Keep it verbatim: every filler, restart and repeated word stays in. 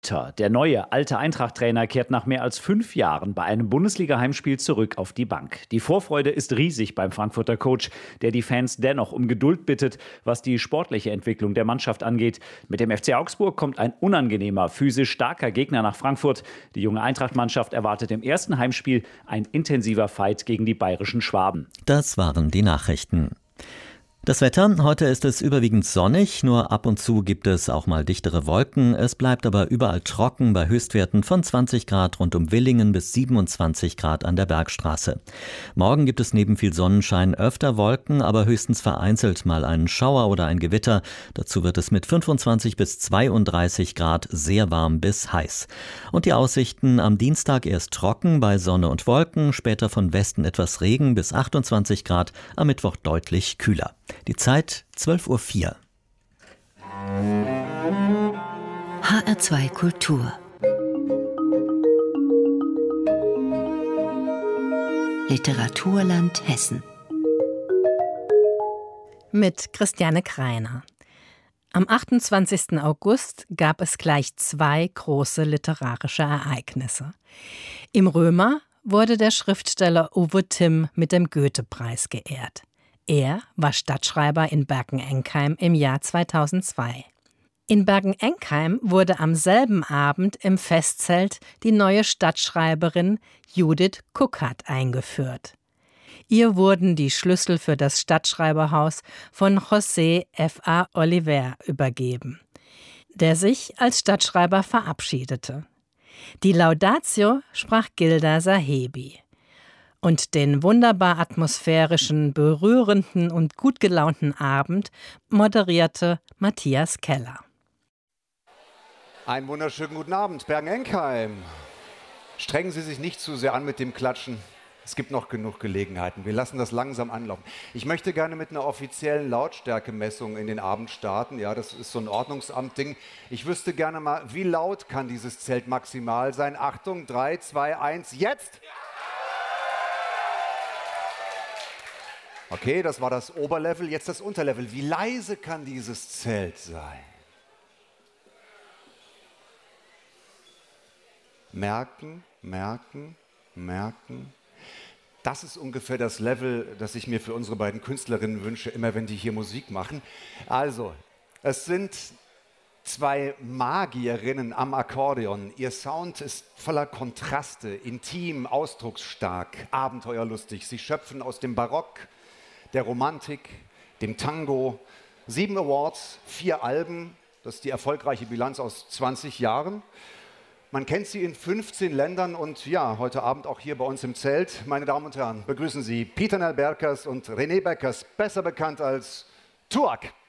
Der neue alte Eintracht-Trainer kehrt nach mehr als fünf Jahren bei einem Bundesliga-Heimspiel zurück auf die Bank. Die Vorfreude ist riesig beim Frankfurter Coach, der die Fans dennoch um Geduld bittet, was die sportliche Entwicklung der Mannschaft angeht. Mit dem F C Augsburg kommt ein unangenehmer, physisch starker Gegner nach Frankfurt. Die junge Eintracht-Mannschaft erwartet im ersten Heimspiel ein intensiver Fight gegen die bayerischen Schwaben. Das waren die Nachrichten. Das Wetter, heute ist es überwiegend sonnig, nur ab und zu gibt es auch mal dichtere Wolken. Es bleibt aber überall trocken bei Höchstwerten von zwanzig Grad rund um Willingen bis siebenundzwanzig Grad an der Bergstraße. Morgen gibt es neben viel Sonnenschein öfter Wolken, aber höchstens vereinzelt mal einen Schauer oder ein Gewitter. Dazu wird es mit fünfundzwanzig bis zweiunddreißig Grad sehr warm bis heiß. Und die Aussichten am Dienstag erst trocken bei Sonne und Wolken, später von Westen etwas Regen bis achtundzwanzig Grad, am Mittwoch deutlich kühler. Die Zeit zwölf Uhr vier. H R zwei Kultur. Literaturland Hessen. Mit Christiane Kreiner. Am achtundzwanzigsten August gab es gleich zwei große literarische Ereignisse. Im Römer wurde der Schriftsteller Uwe Timm mit dem Goethe-Preis geehrt. Er war Stadtschreiber in Bergen-Enkheim im Jahr zweitausendzwei. In Bergen-Enkheim wurde am selben Abend im Festzelt die neue Stadtschreiberin Judith Kuckert eingeführt. Ihr wurden die Schlüssel für das Stadtschreiberhaus von José F A Oliver übergeben, der sich als Stadtschreiber verabschiedete. Die Laudatio sprach Gilda Sahebi. Und den wunderbar atmosphärischen, berührenden und gut gelaunten Abend moderierte Matthias Keller. Einen wunderschönen guten Abend, Bergen-Enkheim. Strengen Sie sich nicht zu sehr an mit dem Klatschen. Es gibt noch genug Gelegenheiten. Wir lassen das langsam anlaufen. Ich möchte gerne mit einer offiziellen Lautstärkemessung in den Abend starten. Ja, das ist so ein Ordnungsamt-Ding. Ich wüsste gerne mal, wie laut kann dieses Zelt maximal sein? Achtung, drei, zwei, eins, jetzt! Okay, das war das Oberlevel, jetzt das Unterlevel. Wie leise kann dieses Zelt sein? Merken, merken, merken. Das ist ungefähr das Level, das ich mir für unsere beiden Künstlerinnen wünsche, immer wenn die hier Musik machen. Also, es sind zwei Magierinnen am Akkordeon. Ihr Sound ist voller Kontraste, intim, ausdrucksstark, abenteuerlustig. Sie schöpfen aus dem Barock, der Romantik, dem Tango. Sieben Awards, vier Alben, das ist die erfolgreiche Bilanz aus zwanzig Jahren. Man kennt sie in fünfzehn Ländern und ja, heute Abend auch hier bei uns im Zelt. Meine Damen und Herren, begrüßen Sie Pieter Nel Berkers und René Beckers, besser bekannt als Tuak.